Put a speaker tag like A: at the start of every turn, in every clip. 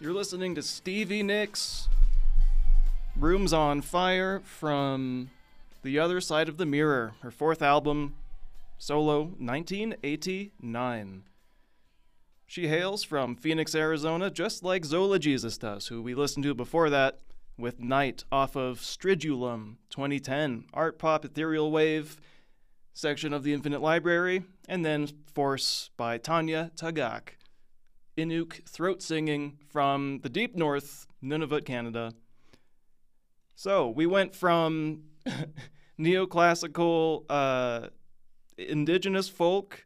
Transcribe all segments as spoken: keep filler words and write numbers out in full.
A: You're listening to Stevie Nicks, Rooms on Fire from The Other Side of the Mirror, her fourth album, solo, nineteen eighty-nine. She hails from Phoenix, Arizona, just like Zola Jesus does, who we listened to before that with Night off of Stridulum twenty ten, art pop ethereal wave section of the Infinite Library, and then Force by Tanya Tagaq. Inuk throat singing from the deep north, Nunavut, Canada. So we went from neoclassical, uh, indigenous folk,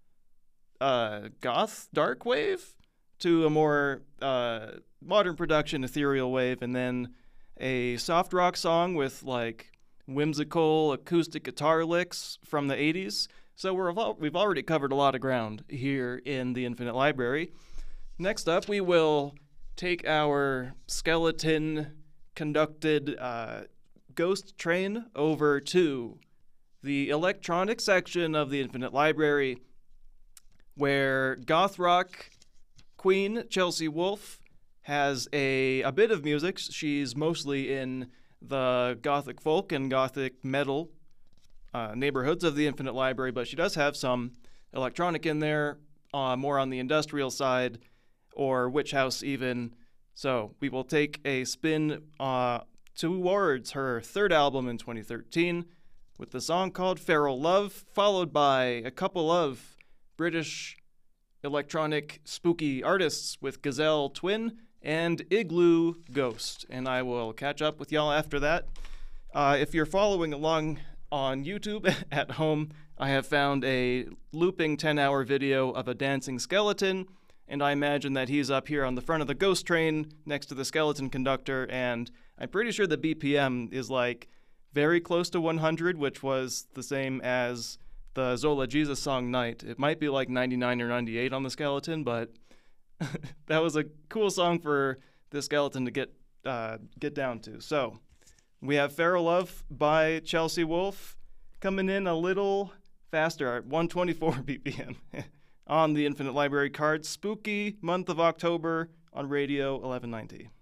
A: uh, goth dark wave to a more uh, modern production ethereal wave, and then a soft rock song with like whimsical acoustic guitar licks from the eighties. So we're we've already covered a lot of ground here in the Infinite Library. Next up, we will take our skeleton-conducted uh, ghost train over to the electronic section of the Infinite Library, where goth rock queen Chelsea Wolfe has a, a bit of music. She's mostly in the gothic folk and gothic metal uh, neighborhoods of the Infinite Library, but she does have some electronic in there, uh, more on the industrial side, or Witch House even. So we will take a spin uh, towards her third album in twenty thirteen with the song called Feral Love, followed by a couple of British electronic spooky artists with Gazelle Twin and Igloo Ghost. And I will catch up with y'all after that. Uh, if you're following along on YouTube at home, I have found a looping ten-hour video of a dancing skeleton, and I imagine that he's up here on the front of the ghost train next to the skeleton conductor, and I'm pretty sure the B P M is like very close to one hundred, which was the same as the Zola Jesus song Night. It might be like ninety-nine or ninety-eight on the skeleton, but that was a cool song for the skeleton to get uh, get down to. So we have Feral Love by Chelsea Wolfe coming in a little faster at one twenty-four B P M. On the Infinite Library card, spooky month of October on Radio eleven ninety.